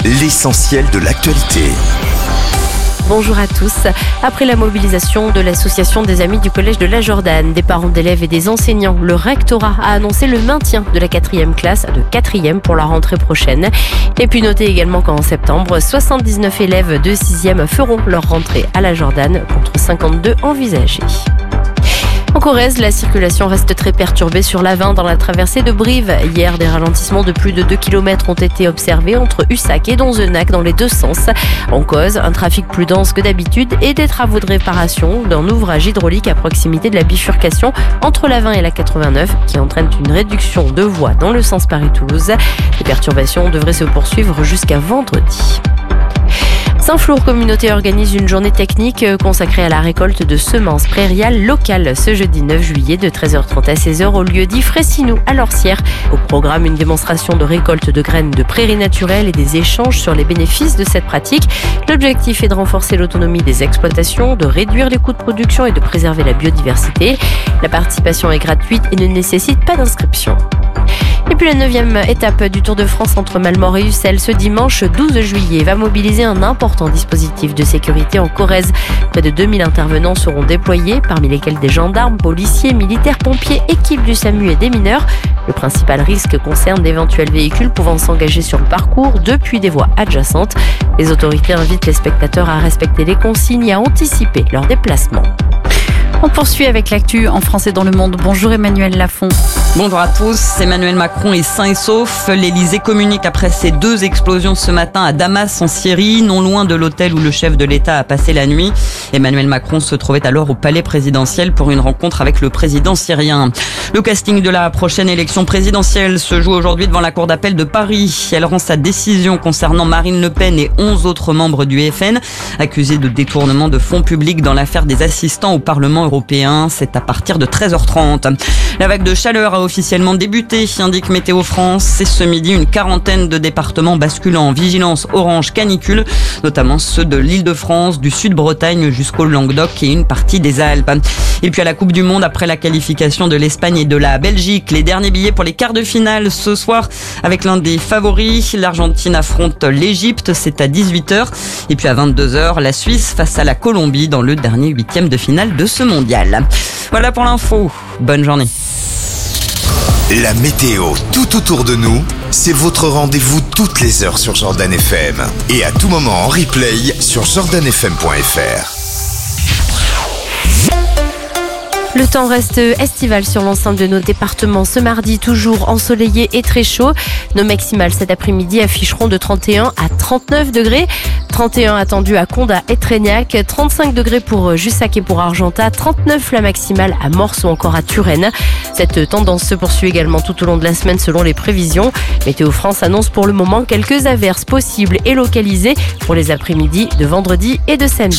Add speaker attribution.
Speaker 1: l'essentiel de l'actualité.
Speaker 2: Bonjour à tous. Après la mobilisation de l'association des amis du collège de la Jordane, des parents d'élèves et des enseignants, le rectorat a annoncé le maintien de la 4e classe de 4e pour la rentrée prochaine. Et puis notez également qu'en septembre, 79 élèves de 6e feront leur rentrée à la Jordane contre 52 envisagés. En Corrèze, la circulation reste très perturbée sur l'A20 dans la traversée de Brive. Hier, des ralentissements de plus de 2 km ont été observés entre Ussac et Donzenac dans les deux sens. En cause, un trafic plus dense que d'habitude et des travaux de réparation d'un ouvrage hydraulique à proximité de la bifurcation entre l'A20 et la 89 qui entraîne une réduction de voies dans le sens Paris-Toulouse. Les perturbations devraient se poursuivre jusqu'à vendredi. Saint-Flour Communauté organise une journée technique consacrée à la récolte de semences prairiales locales ce jeudi 9 juillet de 13h30 à 16h au lieu dit Fressinou à Lorcière. Au programme, une démonstration de récolte de graines de prairies naturelles et des échanges sur les bénéfices de cette pratique. L'objectif est de renforcer l'autonomie des exploitations, de réduire les coûts de production et de préserver la biodiversité. La participation est gratuite et ne nécessite pas d'inscription. Et puis la 9e étape du Tour de France entre Malmort et Ussel ce dimanche 12 juillet va mobiliser un important dispositif de sécurité en Corrèze. Près de 2000 intervenants seront déployés, parmi lesquels des gendarmes, policiers, militaires, pompiers, équipes du SAMU et des mineurs. Le principal risque concerne d'éventuels véhicules pouvant s'engager sur le parcours depuis des voies adjacentes. Les autorités invitent les spectateurs à respecter les consignes et à anticiper leur déplacement.
Speaker 3: On poursuit avec l'actu en français dans le monde. Bonjour Emmanuel Lafont.
Speaker 4: Bonjour à tous. Emmanuel Macron est sain et sauf. L'Elysée communique après ces 2 explosions ce matin à Damas en Syrie, non loin de l'hôtel où le chef de l'État a passé la nuit. Emmanuel Macron se trouvait alors au palais présidentiel pour une rencontre avec le président syrien. Le casting de la prochaine élection présidentielle se joue aujourd'hui devant la cour d'appel de Paris. Elle rend sa décision concernant Marine Le Pen et 11 autres membres du FN accusés de détournement de fonds publics dans l'affaire des assistants au Parlement européen. C'est à partir de 13h30. La vague de chaleur a officiellement débuté, indique Météo France. C'est ce midi une 40aine de départements basculant en vigilance orange canicule, notamment ceux de l'Île-de-France, du Sud-Bretagne jusqu'au Languedoc et une partie des Alpes. Et puis à la Coupe du Monde, après la qualification de l'Espagne et de la Belgique, les derniers billets pour les quarts de finale ce soir avec l'un des favoris. L'Argentine affronte l'Égypte, c'est à 18h. Et puis à 22h, la Suisse face à la Colombie dans le dernier 8e de finale de ce mondial. Voilà pour l'info. Bonne journée.
Speaker 1: La météo tout autour de nous, c'est votre rendez-vous toutes les heures sur Jordan FM. Et à tout moment en replay sur jordanfm.fr.
Speaker 2: Le temps reste estival sur l'ensemble de nos départements. Ce mardi, toujours ensoleillé et très chaud. Nos maximales cet après-midi afficheront de 31 à 39 degrés. 31 attendus à Condat et Trégnac, 35 degrés pour Jussac et pour Argentat, 39 la maximale à Mors ou encore à Turenne. Cette tendance se poursuit également tout au long de la semaine selon les prévisions. Météo France annonce pour le moment quelques averses possibles et localisées pour les après-midi de vendredi et de samedi.